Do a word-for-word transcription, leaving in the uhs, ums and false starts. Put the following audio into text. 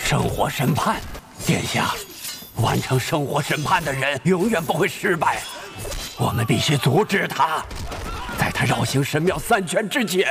圣火审判，殿下，完成圣火审判的人永远不会失败。我们必须阻止他，在他绕行神庙三圈之前。